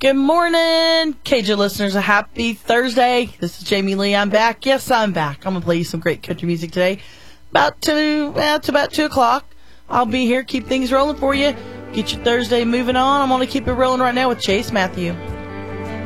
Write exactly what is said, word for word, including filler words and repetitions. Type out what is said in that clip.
Good morning, K J listeners. A happy Thursday. This is Jamie Lee. I'm back. Yes, I'm back. I'm going to play you some great country music today. About two, well, it's about two o'clock. I'll be here. Keep things rolling for you. Get your Thursday moving on. I'm going to keep it rolling right now with Chase Matthew.